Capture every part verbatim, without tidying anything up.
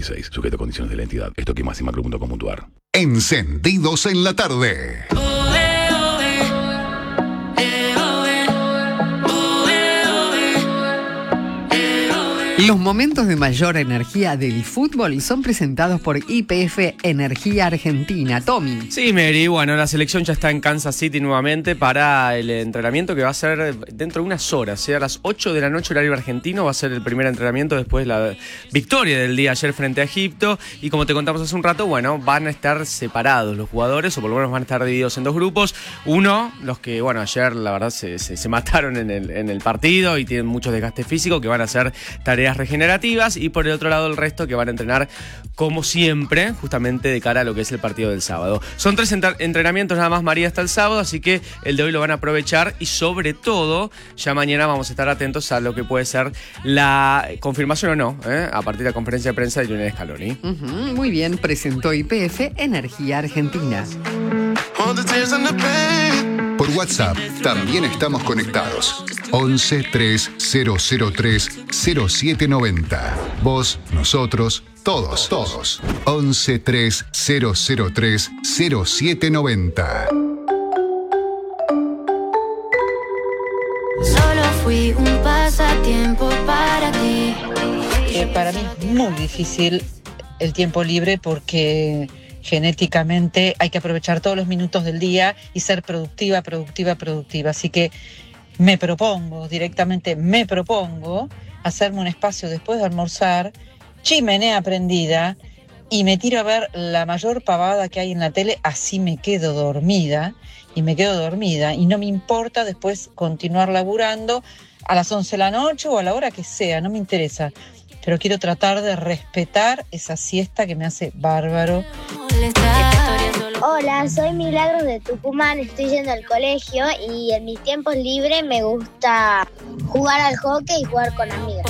veintiséis. Sujeto a condiciones de la entidad. Esto que macro punto com punto a r. Encendidos en la tarde. Los momentos de mayor energía del fútbol son presentados por Y P F Energía Argentina. Tommy. Sí, Mary, bueno, la selección ya está en Kansas City nuevamente para el entrenamiento que va a ser dentro de unas horas, o sea, a las ocho de la noche horario argentino va a ser el primer entrenamiento después de la victoria del día ayer frente a Egipto. Y como te contamos hace un rato, bueno, van a estar separados los jugadores, o por lo menos van a estar divididos en dos grupos. Uno, los que, bueno, ayer la verdad se, se, se mataron en el, en el partido y tienen mucho desgaste físico, que van a hacer tareas regenerativas, y por el otro lado el resto que van a entrenar como siempre, justamente de cara a lo que es el partido del sábado. Son tres ent- entrenamientos nada más, María, hasta el sábado, así que el de hoy lo van a aprovechar, y sobre todo ya mañana vamos a estar atentos a lo que puede ser la confirmación o no, ¿eh? a partir de la conferencia de prensa de Lionel Scaloni. Uh-huh, muy bien, presentó Y P F Energía Argentina. Por WhatsApp también estamos conectados. once tres cero cero tres cero siete noventa. Vos, nosotros, todos, todos. once tres cero cero tres cero siete noventa. Solo fui un pasatiempo para ti. Eh, para mí es muy difícil el tiempo libre porque genéticamente hay que aprovechar todos los minutos del día y ser productiva, productiva, productiva. Así que me propongo, directamente me propongo hacerme un espacio después de almorzar, chimenea prendida, y me tiro a ver la mayor pavada que hay en la tele, así me quedo dormida, y me quedo dormida, y no me importa después continuar laburando a las once de la noche o a la hora que sea, no me interesa. Pero quiero tratar de respetar esa siesta que me hace bárbaro. Hola, soy Milagros de Tucumán, estoy yendo al colegio y en mis tiempos libres me gusta jugar al hockey y jugar con amigas.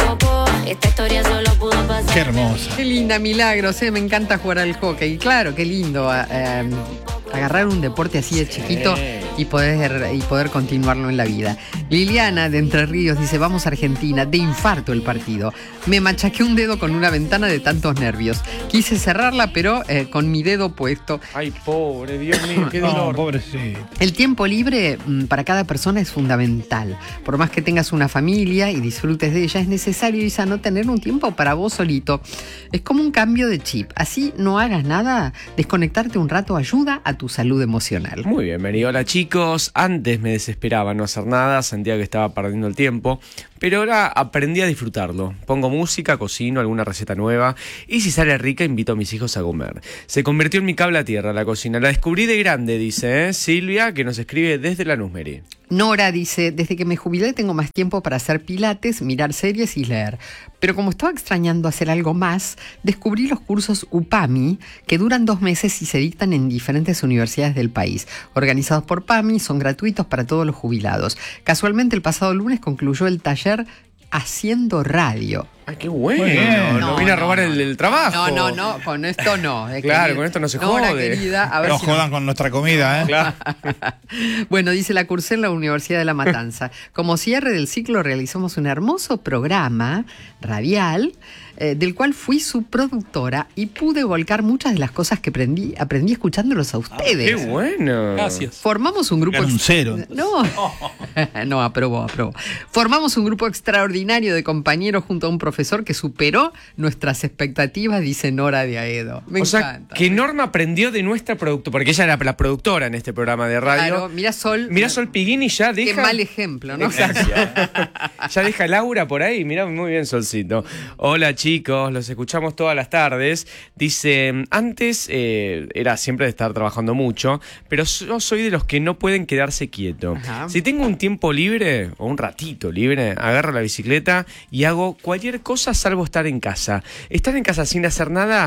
Qué hermosa. Qué linda, Milagros, eh, me encanta jugar al hockey. Claro, qué lindo eh, agarrar un deporte así de chiquito y poder, y poder continuarlo en la vida. Liliana de Entre Ríos dice: vamos a Argentina, de infarto el partido. Me machaqué un dedo con una ventana de tantos nervios. Quise cerrarla, pero eh, con mi dedo puesto. Ay, pobre, Dios mío, qué dolor. No, pobrecito. El tiempo libre mm, para cada persona es fundamental. Por más que tengas una familia y disfrutes de ella, es necesario y sano tener un tiempo para vos solito. Es como un cambio de chip. Así no hagas nada, desconectarte un rato ayuda a tu salud emocional. Muy bien, Mary. Hola, chicos. Antes me desesperaba no hacer nada, sentía que estaba perdiendo el tiempo, pero ahora aprendí a disfrutarlo. Pongo música, cocino alguna receta nueva, y si sale rica invito a mis hijos a comer. Se convirtió en mi cable a tierra la cocina. La descubrí de grande, dice ¿eh? Silvia, que nos escribe desde Lanús, Mary. Nora dice: desde que me jubilé tengo más tiempo para hacer pilates, mirar series y leer. Pero como estaba extrañando hacer algo más, descubrí los cursos UPAMI, que duran dos meses y se dictan en diferentes universidades del país. Organizados por PAMI, son gratuitos para todos los jubilados. Casualmente el pasado lunes concluyó el taller Haciendo Radio. Ay, qué bueno. Bueno. No, No, vine a no, robar no. el, el trabajo. No, no, no, con esto no. eh, Claro, querida. con esto no se Nora, jode. querida, a ver No si jodan con nuestra comida, ¿eh? Claro. Bueno, dice: la cursé en la Universidad de La Matanza. Como cierre del ciclo realizamos un hermoso programa radial, eh, del cual fui su productora y pude volcar muchas de las cosas que aprendí, aprendí escuchándolos a ustedes. Qué bueno. Gracias. Formamos un grupo... Era un ex- cero. No, no, aprobó, aprobó. Formamos un grupo extraordinario de compañeros junto a un profesor que superó nuestras expectativas, dice Nora de Aedo. Me o sea, encanta. que Norma aprendió de nuestra productora, porque ella era la productora en este programa de radio. Claro, mira Sol. Mira Sol Piguini ya deja... Qué mal ejemplo, ¿no? Exacto. Ya deja Laura por ahí. Mirá, muy bien, Solcito. Hola, chicos, los escuchamos todas las tardes. Dice: antes eh, era siempre de estar trabajando mucho, pero yo soy de los que no pueden quedarse quietos. Ajá. Si tengo un tiempo libre o un ratito libre, agarro la bicicleta y hago cualquier cosa salvo estar en casa. Estar en casa sin hacer nada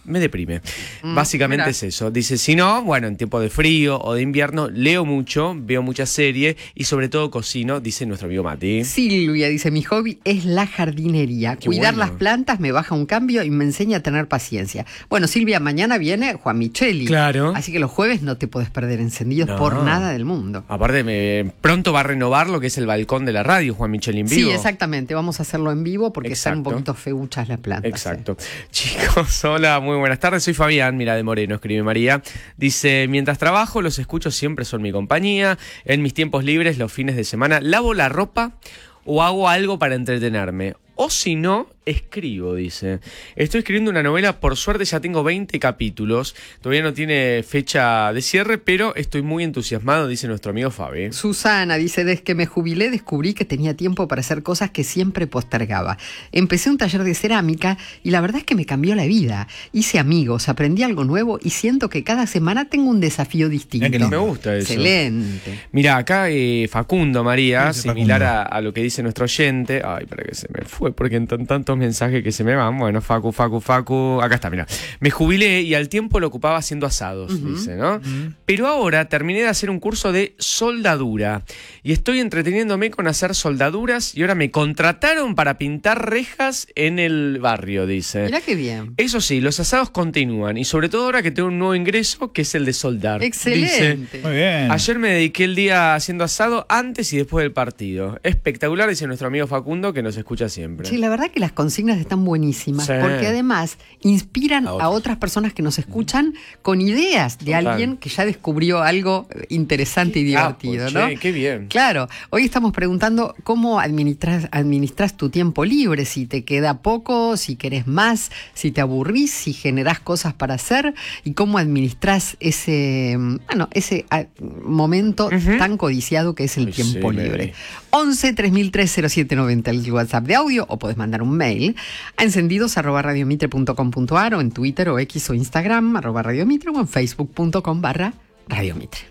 me deprime. Mm, Básicamente mirá. es eso. Dice, si no, bueno, en tiempo de frío o de invierno, leo mucho, veo muchas series y sobre todo cocino, dice nuestro amigo Mati. Silvia dice, mi hobby es la jardinería. Qué Cuidar bueno. las plantas me baja un cambio y me enseña a tener paciencia. Bueno, Silvia, mañana viene Juan Micheli. Claro. Así que los jueves no te puedes perder encendidos No. por nada del mundo. Aparte, me, pronto va a renovar lo que es el balcón de la radio, Juan Michel en vivo. Sí, exactamente. Vamos a hacerlo en vivo porque están un Exacto. poquito feuchas las plantas. Exacto. Chicos, hola, muy buenas tardes. Soy Fabián, mira de Moreno, escribe María. Dice, mientras trabajo, los escucho, siempre son mi compañía. En mis tiempos libres, los fines de semana, lavo la ropa o hago algo para entretenerme. O si no, escribo, dice. Estoy escribiendo una novela, por suerte ya tengo veinte capítulos. Todavía no tiene fecha de cierre, pero estoy muy entusiasmado, dice nuestro amigo Fabi. Susana dice, desde que me jubilé descubrí que tenía tiempo para hacer cosas que siempre postergaba. Empecé un taller de cerámica y la verdad es que me cambió la vida. Hice amigos, aprendí algo nuevo y siento que cada semana tengo un desafío distinto. Mirá qué lindo. Me gusta eso. Excelente. Mira, acá eh, Facundo, María, Dice similar a, Facundo. a lo que dice nuestro oyente. Ay, para que se me fue, porque en tan, tantos mensajes que se me van. Bueno, Facu, Facu, Facu. Acá está, mira. Me jubilé y al tiempo lo ocupaba haciendo asados, Ujú. dice, ¿no? Pero ahora terminé de hacer un curso de soldadura y estoy entreteniéndome con hacer soldaduras y ahora me contrataron para pintar rejas en el barrio, dice. Mirá qué bien. Eso sí, los asados continúan y sobre todo ahora que tengo un nuevo ingreso que es el de soldar. Dice, Excelente. Muy bien. ayer me dediqué el día haciendo asado antes y después del partido. Espectacular, dice nuestro amigo Facundo, que nos escucha siempre. Sí, la verdad que las consignas están buenísimas, Sí. porque además inspiran A a otros. otras personas que nos escuchan con ideas de Total. alguien que ya descubrió algo interesante y divertido, Capo, ¿no? che, qué bien. Claro, hoy estamos preguntando cómo administras, administras tu tiempo libre, si te queda poco, si querés más, si te aburrís, si generás cosas para hacer y cómo administras ese, bueno, ese ah, momento Ujú. tan codiciado que es el Ay, tiempo sí, libre. Mary. once tres mil tres cero siete noventa el WhatsApp de audio o podés mandar un mail a encendidos arroba radiomitre punto com punto ar o en Twitter o X o Instagram arroba radiomitre o en facebook punto com barra radiomitre.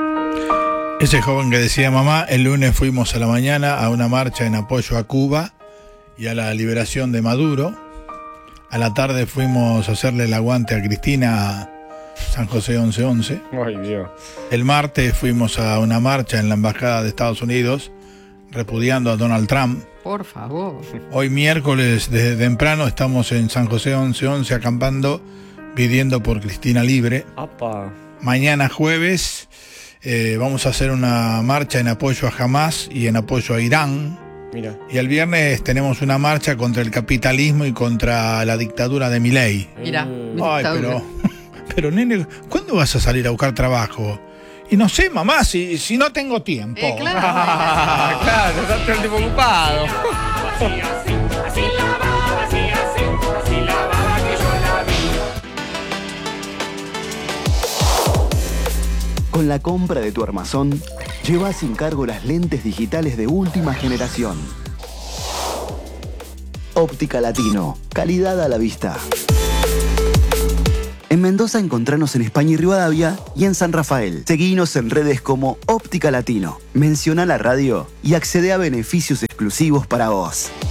Ese joven que decía mamá, el lunes fuimos a la mañana a una marcha en apoyo a Cuba y a la liberación de Maduro. A la tarde fuimos a hacerle el aguante a Cristina San José once once. Ay, Dios. El martes fuimos a una marcha en la Embajada de Estados Unidos repudiando a Donald Trump. Por favor. Hoy miércoles desde temprano estamos en San José once once acampando pidiendo por Cristina libre. Apa. Mañana jueves eh, vamos a hacer una marcha en apoyo a Hamas y en apoyo a Irán. Mira. Y el viernes tenemos una marcha contra el capitalismo y contra la dictadura de Milei. Mira, Mm. Ay, pero, pero nene, ¿cuándo vas a salir a buscar trabajo? Y no sé, mamá, si, si no tengo tiempo. Eh, claro. Ah, claro, está todo el tiempo ocupado. Con la compra de tu armazón, lleva sin cargo las lentes digitales de última generación. Óptica Latino, calidad a la vista. En Mendoza encontranos en España y Rivadavia y en San Rafael. Seguinos en redes como Óptica Latino. Menciona la radio y accede a beneficios exclusivos para vos.